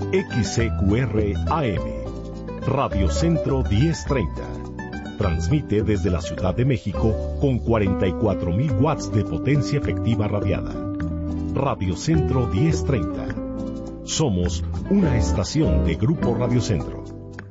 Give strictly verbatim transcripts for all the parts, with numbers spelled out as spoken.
X C Q R A M, Radio Centro diez treinta. Transmite desde la Ciudad de México con cuarenta y cuatro mil watts de potencia efectiva radiada. Radio Centro diez treinta. Somos una estación de Grupo Radio Centro.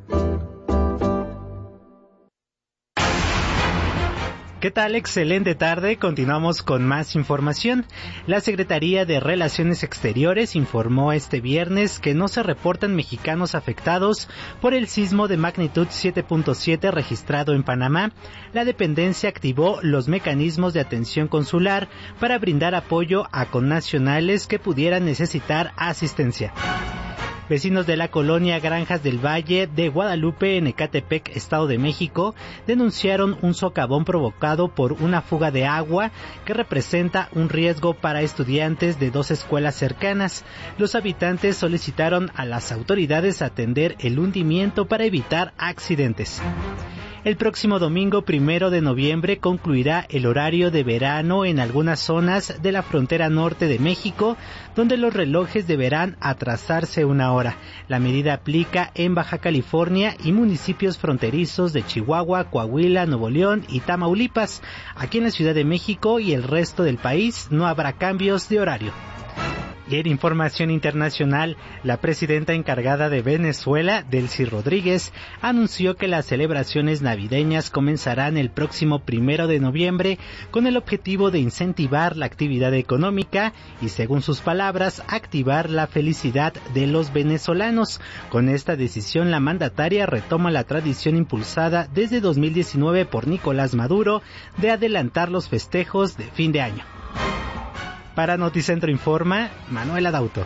¿Qué tal? Excelente tarde. Continuamos con más información. La Secretaría de Relaciones Exteriores informó este viernes que no se reportan mexicanos afectados por el sismo de magnitud siete punto siete registrado en Panamá. La dependencia activó los mecanismos de atención consular para brindar apoyo a connacionales que pudieran necesitar asistencia. Vecinos de la colonia Granjas del Valle de Guadalupe en Ecatepec, Estado de México, denunciaron un socavón provocado por una fuga de agua que representa un riesgo para estudiantes de dos escuelas cercanas. Los habitantes solicitaron a las autoridades atender el hundimiento para evitar accidentes. El próximo domingo primero de noviembre concluirá el horario de verano en algunas zonas de la frontera norte de México, donde los relojes deberán atrasarse una hora. La medida aplica en Baja California y municipios fronterizos de Chihuahua, Coahuila, Nuevo León y Tamaulipas. Aquí en la Ciudad de México y el resto del país no habrá cambios de horario. Y en información internacional, la presidenta encargada de Venezuela, Delcy Rodríguez, anunció que las celebraciones navideñas comenzarán el próximo primero de noviembre con el objetivo de incentivar la actividad económica y, según sus palabras, activar la felicidad de los venezolanos. Con esta decisión, la mandataria retoma la tradición impulsada desde dos mil diecinueve por Nicolás Maduro de adelantar los festejos de fin de año. Para Noticentro Informa, Manuel Adauto.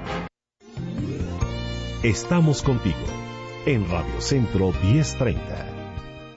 Estamos contigo en Radio Centro diez treinta.